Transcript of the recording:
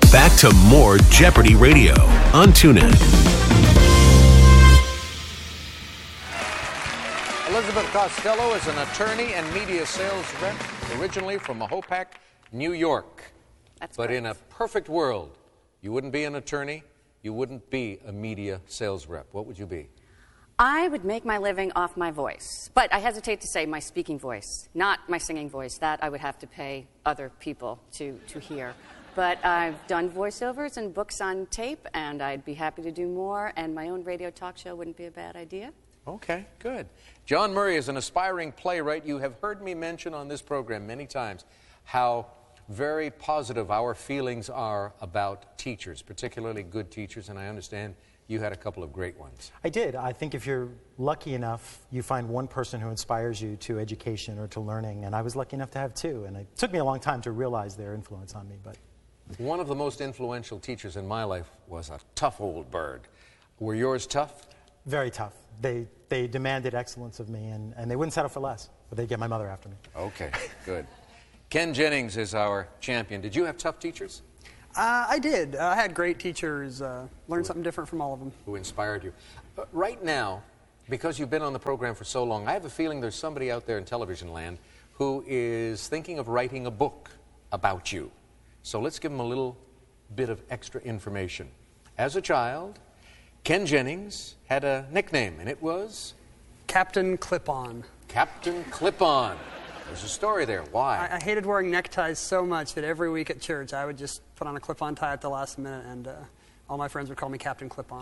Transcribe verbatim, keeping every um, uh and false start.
Back to more Jeopardy Radio on TuneIn. Elizabeth Costello is an attorney and media sales rep, originally from Mahopac, New York. That's but correct. in a perfect world, you wouldn't be an attorney, you wouldn't be a media sales rep. What would you be? I would make my living off my voice, but I hesitate to say my speaking voice, not my singing voice. That I would have to pay other people to, to hear. But I've done voiceovers and books on tape, and I'd be happy to do more, and my own radio talk show wouldn't be a bad idea. Okay, good. John Murray is an aspiring playwright. You have heard me mention on this program many times how very positive our feelings are about teachers, particularly good teachers, and I understand you had a couple of great ones. I did. I think if you're lucky enough, you find one person who inspires you to education or to learning, and I was lucky enough to have two, and it took me a long time to realize their influence on me. But one of the most influential teachers in my life was a tough old bird. Were yours tough? very tough. They, they demanded excellence of me, and, and they wouldn't settle for less, but they'd get my mother after me. Okay, good. Ken Jennings is our champion. Did you have tough teachers? Uh, I did. Uh, I had great teachers. Uh, learned something different from all of them. Who inspired you? Uh, right now, because you've been on the program for so long, I have a feeling there's somebody out there in television land who is thinking of writing a book about you. So let's give them a little bit of extra information. As a child, Ken Jennings had a nickname, and it was? Captain Clip-On. Captain Clip-On. There's a story there. Why? I, I hated wearing neckties so much that every week at church I would just put on a clip-on tie at the last minute, and uh, all my friends would call me Captain Clip-On.